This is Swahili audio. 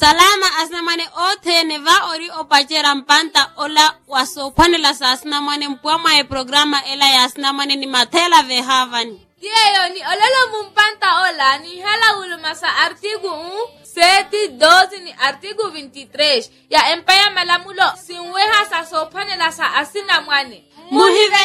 Salama asinamane othe neva ori opachera mpanta ola wasophanela sa asinamane mpuama e programa ela ya asinamane ni mathela vehavani. Diyo ni olelo mumpanta ola ni hela ulumasa artigo 7:12 ni artigo 23 ya empaya malamulo sinweha sa sophanela sa asinamane. Muhive